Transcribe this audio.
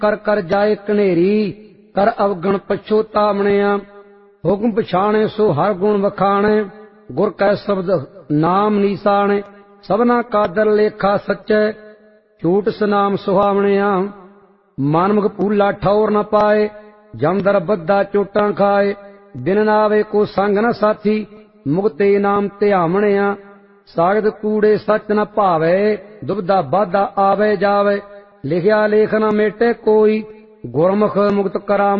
कर कर जाए कनेरी, कर अवगण पछोतावणिया। हुक्म पछाणे सो हर गुण वखाणे, गुर कै शब्द नाम नीसाणे। सबना कादर लेखा सच्चै, झूठ सनाम सुहावणिया। मानमुख भूला ठौर न पाए, जमदर बद्धा चोटां खाए। बिन नावे को संग न साथी, मुक्ते नाम ध्यावणिया। सागद कूड़े सच न भावे, दुबदा बाधा आवे जावे। लिखिया लेख न मेटे कोई, गुरमुख मुक्त करावणिया।